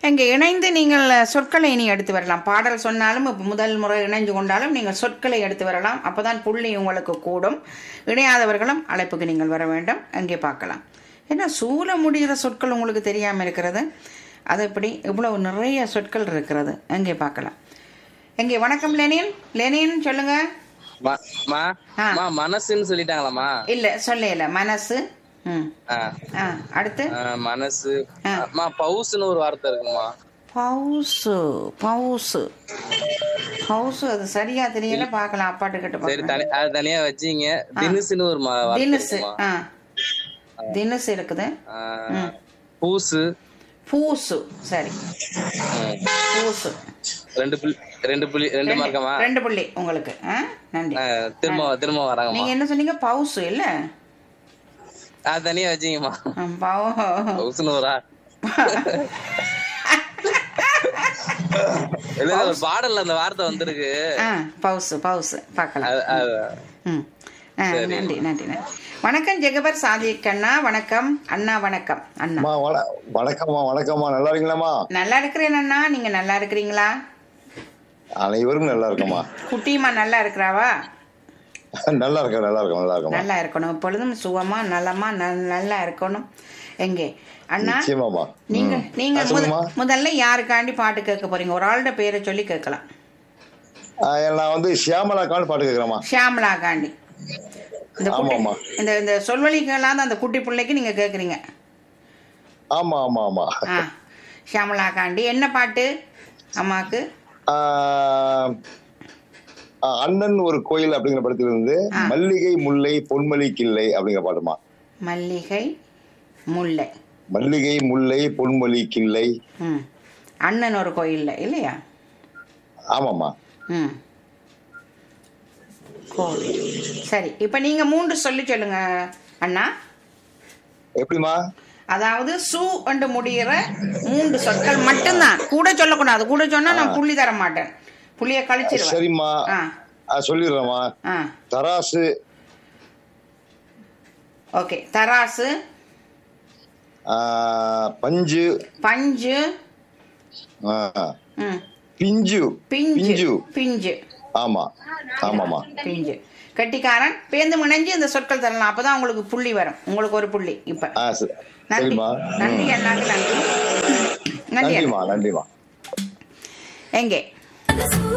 இங்கே இணைந்து நீங்கள் சொற்களை இனி எடுத்து வரலாம். பாடல் சொன்னாலும் இப்போ முதல் முறை இணைஞ்சு கொண்டாலும் நீங்கள் சொற்களை எடுத்து வரலாம். அப்போதான் புள்ளி உங்களுக்கு கூடும். இணையாதவர்களும் அழைப்புக்கு நீங்கள் வர வேண்டும். அங்கே பார்க்கலாம். ஏன்னா சூழ முடிகிற சொற்கள் உங்களுக்கு தெரியாமல் இருக்கிறது. அது எப்படி இவ்வளவு நிறைய சொற்கள் இருக்கிறது. அங்கே பார்க்கலாம். எங்கே வணக்கம் லெனின். லெனின் சொல்லுங்க. மனசுன்னு சொல்லிட்டாங்களாமா? இல்ல சொல்லல. மனசு. அடுத்து மனசு. பவுசுன்னு ஒரு வார்த்தை இருக்குமா? பவுசு. பவுசு பவுசு அது சரியா தெரியல. பார்க்கலாம். அப்பாட்டு கிட்ட சரி, அது தனியா வச்சீங்க. தினுசுன்னு ஒரு தினுசு. தினுசு இருக்குது. பூசு. பூசு. சரி, பூசு. ரெண்டு மார்க்கமா? 2 புள்ளி உங்களுக்கு. நன்றி. திரும்ப வராங்க. நீங்க என்ன சொன்னீங்க? பவுசு இல்ல, அது தனியா வச்சீங்கம்மா. பவுசுன்னு ஒரு ஒரு பாடல்ல அந்த வார்த்தை வந்திருக்கு. பவுசு பவுசு பார்க்கலாம். நன்றி நன்றி நன்றி. வணக்கம் ஜெகபர் சாதிக் அண்ணா. வணக்கம் அண்ணா. வணக்கம் அண்ணா. வணக்கம்மா. வணக்கம்மா. நல்லா இருக்கீங்களாம்மா? நல்லா இருக்கிறேன் அண்ணா. நீங்க நல்லா இருக்கிறீங்களா? அனைவரும் நல்லா இருக்கம்மா. குட்டிமா நல்லா இருக்கிறாவா? நல்லா இருக்க. நல்லா இருக்கும். நல்லா இருக்கும். நல்லா இருக்கணும். எப்பொழுதும் சுகமா நலமா நல்லா இருக்கணும். எங்கே அண்ணா நீங்க நீங்க முதல்ல யாருக்காண்டி பாட்டு கேட்க போறீங்க? ஒரு ஆளோட பேரை சொல்லி கேட்கலாம். நான் வந்து ஷியாமலா காண்டி பாட்டு கேட்கலாமா? ஷியாமலா காண்டி. இந்த சொல்வழிகளாத அந்த குட்டி பிள்ளைக்கு நீங்க கேக்குறீங்க. ஆமா ஆமா ஆமா. ஷியாமலா காண்டி. என்ன பாட்டு அம்மாக்கு? அண்ணன் ஒரு கோயில் அப்படிங்கிற படத்துல இருந்து மல்லிகை முல்லை பொன்மலி கிள்ளை அப்படிங்கிற பாட்டுமா. மல்லிகை முல்லை. மல்லிகை முல்லை பொன்மலி கிள்ளை. அண்ணன் ஒரு கோயில் இல்லையா? ஆமாமா. சரி, இப்ப நீங்க 3 சொல்லுங்க அண்ணா. எப்படிமா? அதாவது சு என்று முடிகிற 3 சொற்கள் மட்டும்தான். கூட சொல்லக்கூடாது. கூட சொன்னா நான் புள்ளி தர மாட்டேன். புள்ளிய கழிச்சிருவேன். சரிம்மா, சொல்லிடுறேம்மா. தராசு. ஓகே, தராசு. பஞ்சு. பஞ்சு. பிஞ்சு. பிஞ்சு. பிஞ்சு. ஆமா ஆமாமா. பிஞ்சு. கெட்டிக்காரன். பேந்து முனைஞ்சு இந்த சொற்கள் தரலாம். அப்பதான் உங்களுக்கு புள்ளி வரும். உங்களுக்கு ஒரு புள்ளி. இப்ப நன்றி. நன்றி அண்ணாக்கு. நன்றி. நன்றிமா. நன்றிமா. எங்கே